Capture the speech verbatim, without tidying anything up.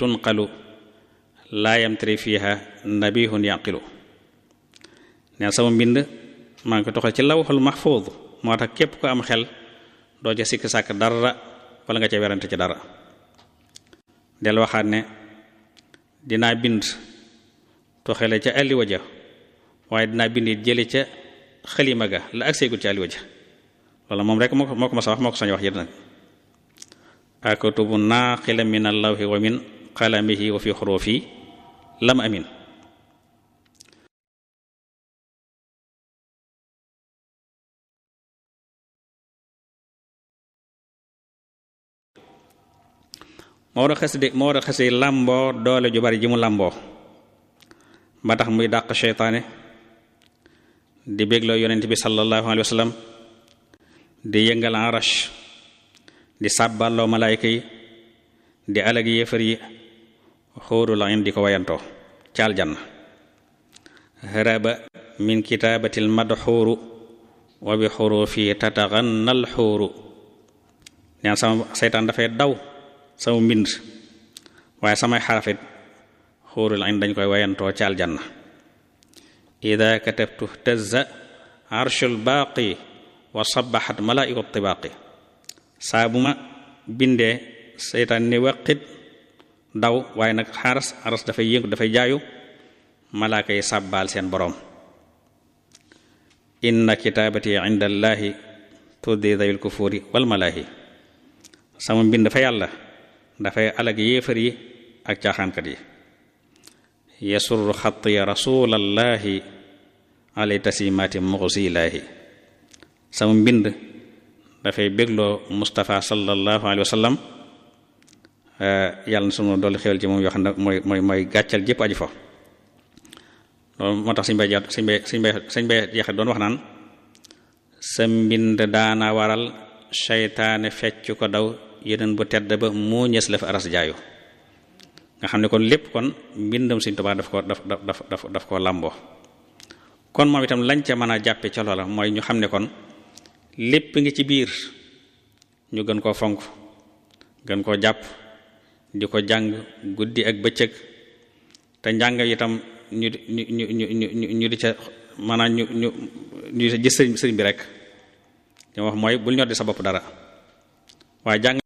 tunqalu laa yamtari fiha nabihun yaqilu neen sama mbind maa ngi ko toxal ci lawhul mahfuz moo tax képp ko am xel doo ca sikk sàkk dara wala nga ca werante ci dara del waxaat ne dinaa bind toxale ca alliwa ja waaye dinaa bind it jële ca xalima ga la ak seegul ca alliwa ja loolu moom rek moo ko moo ko ma sa wax moo ko sañ wax yéen nag aktubu naaqila min allawhi wa min qalamihi wa fi xurufi lam amin moo war a xas de moo war a xasi làmboo doole ju bari ji mu làmboo ba tax muy dàq seytaane di bégloo yonent bi sallallahu alayhi wa sallam di yëngal arash di sàbballoo malaayka yi di alag yéefar yi xóoru la di ko wayantoo ca aljanna haraba min kitaabatil madxuuru wa bi xurufi tatagannal xuuru neen sama seytaan dafay daw sama mbind waaye samay xarafit xuurul ayn dañ koy wayantoo ca aljanna ida katabtu tazza arshul baaqi wa sabaxat malaa'iku tibaaqi saa bu ma bindee seytaan ni waqit daw waaye nag xaras aras dafay yëngu dafay jaayu malaaka yi sàbbaal seen boroom inna kitaabati inda allaahi tuddi dawil kufuri wal malaahi sama mbind fa yàlla dafay alag yéefar yi ak caaxaankat yi yasurru xatti rasulallaahi alay tasimaati muxsilaahi sama mbind dafay bégloo Mustafa sallallahu alayhi wa sallam yàlla na sunu dolli xéwal ci moom yoo xam ne mooy mooy mooy gàccal jëpp aji fo loolu moo tax suñ bay jaat suñ bay suñ bay suñ bay jeexit doon wax naan sa mbind daana waral seytaane fecc ko daw yeneen bu tedd ba moo ñees la fi aras jaayu nga xam ne kon lépp kon mbindam Sëriñ Tuubaa daf ko daf daf daf daf ko làmboo kon moom itam lañ ca mën a jàppe ca loola mooy ñu xam ne kon lépp ngi ci biir ñu gën koo fonk gën koo jàpp di ko jàng guddi ak bëccëg te njàng itam ñu ñu ñu ñu ñu ñu di ca maanaam ñu ñu ñu gis sëriñ sëriñ bi rek li ma wax mooy bul ñor di sa bopp dara waaye jàng